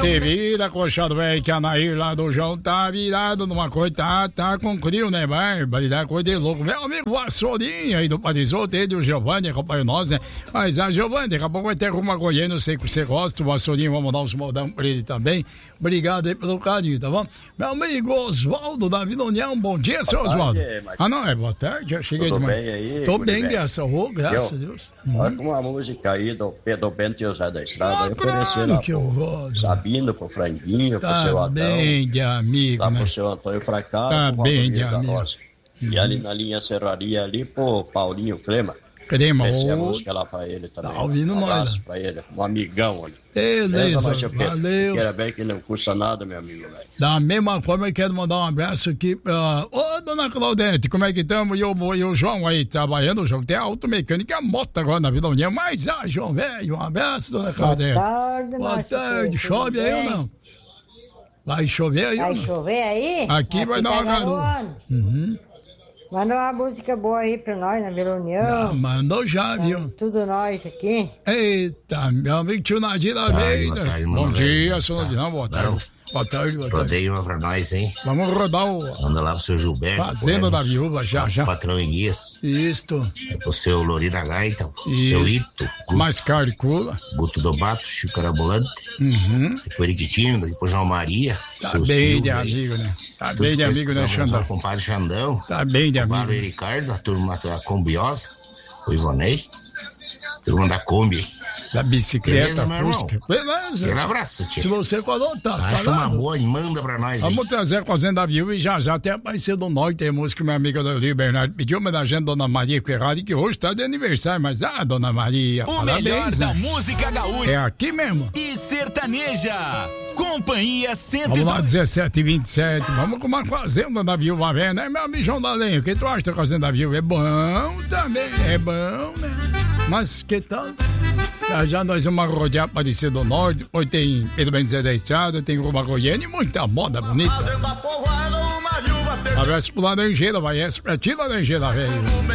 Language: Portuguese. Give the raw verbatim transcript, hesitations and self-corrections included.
Se vira, coxado velho, que a Nair lá do João tá virado numa coisa, tá, tá com frio, né, barbaridade, coisa de louco. Meu amigo Vassourinha aí do Parisoto, ele e o Giovanni acompanham nós, né? Mas a Giovanni, daqui a pouco vai ter alguma coisa aí, não sei o que você gosta, o Vassourinha, vamos dar uns modão pra ele também. Obrigado aí pelo carinho, tá bom? Meu amigo Oswaldo da Vila União, bom dia, seu Oswaldo. Ah, não, é boa tarde, já cheguei Tudo demais. bem aí? Tô bem, graças a Deus, graças a Deus. Olha com uma música aí do Pedro Bento e o Zé da Estrada, Ah, aí claro oferecendo que eu gosto. Sabino, pro Franguinho, Tá pro seu Adão, bem de amigo, lá né? pro seu Antônio Fracaro, Tá pro bem Valdomiro de da amigo. Roça. E ali na linha Serraria, ali pro Paulinho Crema. Crema, Essa é a ô, música lá pra ele também. tá ouvindo um nós, abraço né? pra ele, um amigão ali. beleza, Mas, Pedro, valeu. Queira bem que não custa nada, meu amigo, velho. Da mesma forma, eu quero mandar um abraço aqui pra... Ô, dona Claudete, como é que estamos? E o, e o João aí, trabalhando, o João tem automecânica, a moto agora na Vila União. Mas, ah, João, velho, um abraço, dona Claudete. Boa tarde, Boa Márcio tarde, Pedro, chove tudo aí ou bem? não? Vai chover aí Vai ou não? chover aí? Aqui vai dar uma garoa. garoa. Uhum. Manda uma música boa aí pra nós na Vila Ah, União. mandou já, viu? Tudo nós aqui. Eita, meu amigo tio Nadir da Almeida. boa tarde, Bom mano, dia, velho. senhor Nadir. Não, boa Não. tarde. Boa tarde, boa tarde. Rodei uma pra nós, hein? Vamos rodar o Manda lá pro seu Gilberto. Fazenda pro da Enos, Viúva, já, já. Patrão Elias. Isto. Pro seu Lorina Gaita. Pro Isso. seu Ito. Mais caricula. Guto Dobato, Chico Carabolante. Uhum. Depois Riquitinho, depois João Maria. Tá seu bem Silvio de aí. amigo, né? Tá Tudo bem de que amigo, né, escutamos, Xandão? O compadre Xandão. Tá bem de O amigo. compadre Ricardo, a turma da Combiosa. O Ivonei. Turma da Kombi. Da bicicleta, Beleza, meu irmão? Fusca. Beleza. Aquele abraço, Se tio. você falou, tá Acha uma falado. boa e manda pra nós, hein? Vamos trazer a Fazenda da Viúva e já já até aparecer do Norte. Tem música que minha amiga Leolir Bernardo pediu, homenageando a Dona Maria Ferrari, que hoje tá de aniversário. Mas, ah, Dona Maria, O parabéns, melhor da né? música É gaúcha aqui mesmo. e sertaneja. Companhia cento e Vamos lá, dois. dezessete e vinte e sete. Vamos com uma Fazenda da Viúva, velho, né, meu amigo João da Lenha? O que tu acha da Fazenda da Viúva? É bom também, é bom, né? Mas que tal? Já, já nós vamos rodear Aparecido do Norte, depois tem Pedro Bento Zé da Estrada, tem Roma Goiânia e muita moda bonita. Abraço pro Laranjeira, vai essa pra ti, Laranjeira, velho.